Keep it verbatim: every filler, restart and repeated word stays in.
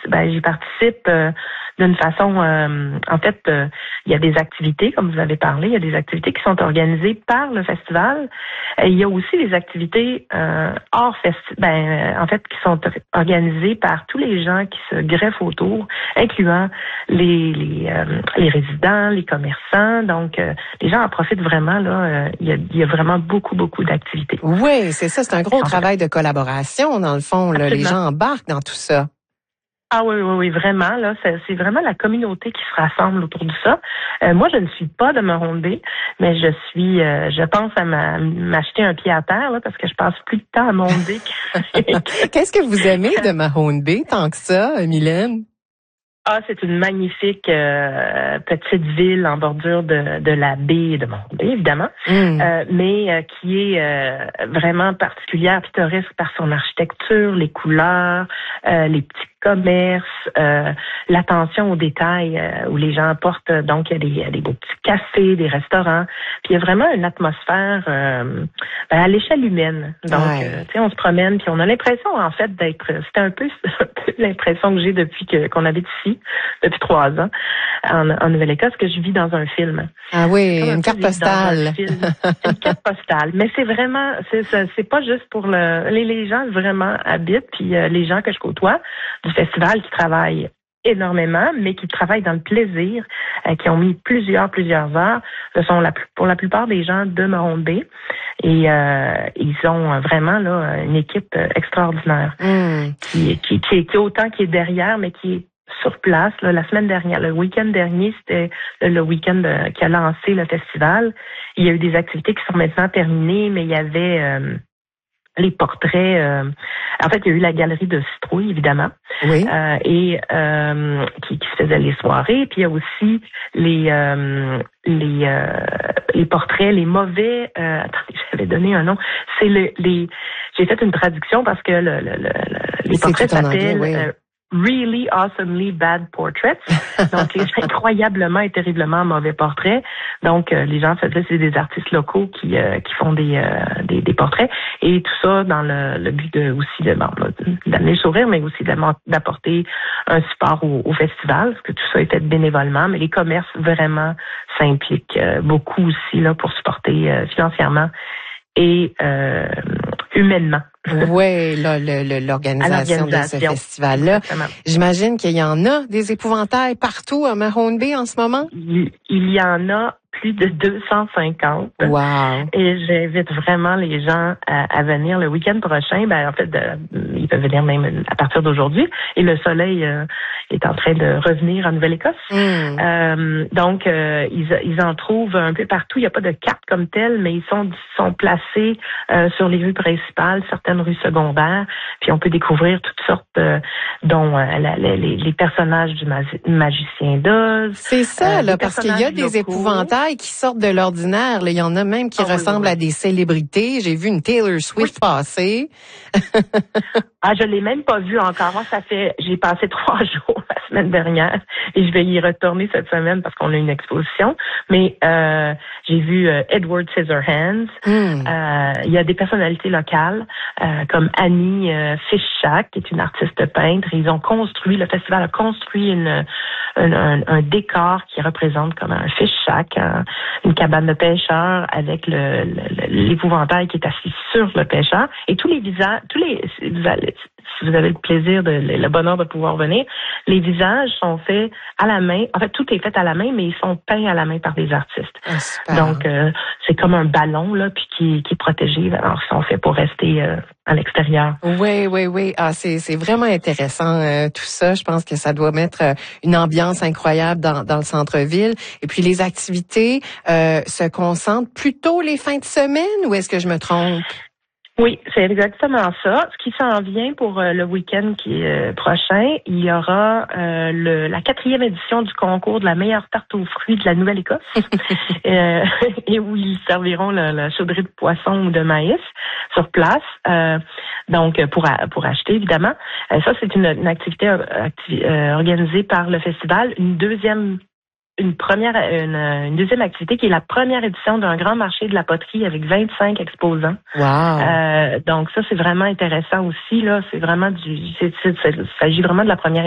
ben, j'y participe euh, d'une façon, euh, en fait, euh, il y a des activités, comme vous avez parlé, il y a des activités qui sont organisées par le festival. Et il y a aussi des activités euh, hors festival, ben, en fait, qui sont organisées par tous les gens qui se greffent autour, incluant les les, euh, les résidents, les commerçants. Donc, euh, les gens en profitent vraiment. Là, euh, il y a, il y a vraiment beaucoup, beaucoup d'activités. Oui, c'est ça. C'est un gros travail de collaboration, dans le fond. Là. Les gens embarquent dans tout ça. Ah oui, oui, oui, vraiment. Là, c'est, c'est vraiment la communauté qui se rassemble autour de ça. Euh, moi, je ne suis pas de Mahone Bay, mais je suis, euh, je pense à ma, m'acheter un pied à terre là, parce que je passe plus de temps à Mahone Bay. Qu'est-ce que vous aimez de Mahone Bay tant que ça, Mylène? Ah, c'est une magnifique euh, petite ville en bordure de, de la baie de Mahone Bay, évidemment, mm. euh, mais euh, qui est euh, vraiment particulière, pittoresque par son architecture, les couleurs, euh, les petits commerces, euh, l'attention aux détails euh, où les gens apportent. Donc, il y a des, il y a des beaux petits cafés, des restaurants. Puis, il y a vraiment une atmosphère euh, ben, à l'échelle humaine. Donc, ouais. euh, tu sais, on se promène, puis on a l'impression, en fait, d'être... C'était un peu, un peu l'impression que j'ai depuis que, qu'on habite ici, depuis trois ans, en, en Nouvelle-Écosse, que je vis dans un film. Ah oui, une carte postale. Une carte postale. Mais c'est vraiment... C'est, c'est pas juste pour le... Les, les gens vraiment habitent, puis euh, les gens que je côtoie, du festival qui travaillent énormément, mais qui travaillent dans le plaisir, euh, qui ont mis plusieurs, plusieurs heures. Ce sont la, pour la plupart des gens de Mahone Bay. Et euh, ils ont vraiment là une équipe extraordinaire mm. qui, qui, qui, qui autant qui est derrière, mais qui est sur place. Là, la semaine dernière, le week-end dernier, c'était le week-end euh, qui a lancé le festival. Il y a eu des activités qui sont maintenant terminées, mais il y avait... Euh, les portraits. Euh, en fait, il y a eu la galerie de citrouilles, évidemment, oui. euh, et euh, qui, qui se faisait les soirées. Puis il y a aussi les euh, les euh, les portraits, les mauvais. Euh, attendez, j'avais donné un nom. C'est le, les. J'ai fait une traduction parce que le, le, le, les c'est portraits s'appellent. Oui. Euh, Really awesomely bad portraits. Donc, les incroyablement et terriblement mauvais portraits. Donc, euh, les gens faisaient, c'est des artistes locaux qui euh, qui font des, euh, des des portraits. Et tout ça dans le, le but de aussi de bon, d'amener le sourire, mais aussi d'apporter un support au, au festival, parce que tout ça est fait bénévolement. Mais les commerces, vraiment, s'impliquent euh, beaucoup aussi là pour supporter euh, financièrement et euh, humainement. Oui, là, le, le, l'organisation, l'organisation de ce festival-là. Exactement. J'imagine qu'il y en a des épouvantails partout à Mahone Bay en ce moment. Il, il y en a plus de deux cent cinquante. Wow. Et j'invite vraiment les gens à, à venir le week-end prochain. Ben, en fait, de, ils peuvent venir même à partir d'aujourd'hui. Et le soleil euh, est en train de revenir en Nouvelle-Écosse. Mm. Euh, donc, euh, ils, ils en trouvent un peu partout. Il n'y a pas de carte comme telle, mais ils sont, sont placés euh, sur les rues principales, certaines rues secondaires. Puis on peut découvrir toutes sortes, euh, dont euh, la, la, les, les personnages du magi- magicien d'Oz. C'est ça, euh, là, parce qu'il y a des locaux. Épouvantails qui sortent de l'ordinaire. Là. Il y en a même qui oh, ressemblent oui, oui. à des célébrités. J'ai vu une Taylor Swift oui. passer. Ah, je l'ai même pas vu encore. Moi, ça fait, j'ai passé trois jours la semaine dernière et je vais y retourner cette semaine parce qu'on a une exposition. Mais euh, j'ai vu euh, Edward Scissorhands. Mm. Euh, il y a des personnalités locales euh, comme Annie euh, Fishak, qui est une artiste peintre. Ils ont construit, le festival a construit une, une un, un décor qui représente comme un fish shack, un, une cabane de pêcheurs avec le, le, l'épouvantail qui est assis sur le pêcheur. Et tous les visages, tous les vous allez, si vous avez le plaisir, de, le bonheur de pouvoir venir, les visages sont faits à la main. En fait, tout est fait à la main, mais ils sont peints à la main par des artistes. Ah, donc, euh, c'est comme un ballon là, puis qui, qui est protégé. Alors, ils sont faits pour rester euh, à l'extérieur. Oui, oui, oui. Ah, c'est, c'est vraiment intéressant euh, tout ça. Je pense que ça doit mettre euh, une ambiance incroyable dans, dans le centre-ville. Et puis, les activités euh, se concentrent plutôt les fins de semaine, ou est-ce que je me trompe? Oui, c'est exactement ça. Ce qui s'en vient pour euh, le week-end qui est euh, prochain, il y aura euh, le, la quatrième édition du concours de la meilleure tarte aux fruits de la Nouvelle-Écosse, euh, et où ils serviront la, la chaudrée de poisson ou de maïs sur place. Euh, donc pour pour acheter évidemment. Euh, ça c'est une, une activité acti- euh, organisée par le festival. Une deuxième Une première, une, une deuxième activité qui est la première édition d'un grand marché de la poterie avec vingt-cinq exposants. Wow. Euh, donc ça, c'est vraiment intéressant aussi, là. C'est vraiment du, c'est, c'est, c'est, il s'agit vraiment de la première